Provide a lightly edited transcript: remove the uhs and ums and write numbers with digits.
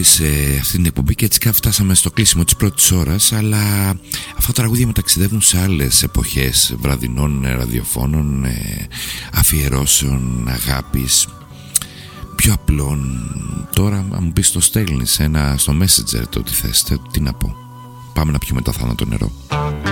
σε αυτήν την εκπομπή και έτσι φτάσαμε στο κλείσιμο της πρώτης ώρας. Αλλά αυτά τα τραγούδια μεταξιδεύουν σε άλλες εποχές βραδινών ραδιοφώνων, αφιερώσεων, αγάπης, πιο απλών. Τώρα αν μου πεις το στέλνεις στο Messenger το τι θες, τι να πω. Πάμε να πιούμε το θάνατο νερό.